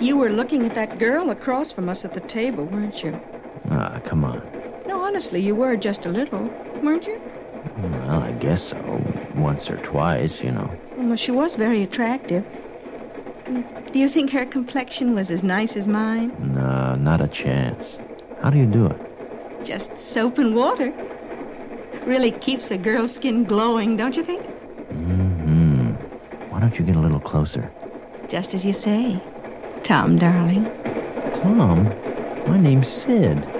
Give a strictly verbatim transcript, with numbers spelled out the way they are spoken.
You were looking at that girl across from us at the table, weren't you? Ah, come on. No, honestly, you were just a little, weren't you? Well, I guess so. Once or twice, you know. Well, she was very attractive. Do you think her complexion was as nice as mine? No, not a chance. How do you do it? Just soap and water. Really keeps a girl's skin glowing, don't you think? Mm-hmm. Why don't you get a little closer? Just as you say, Tom, darling. Tom? My name's Sid.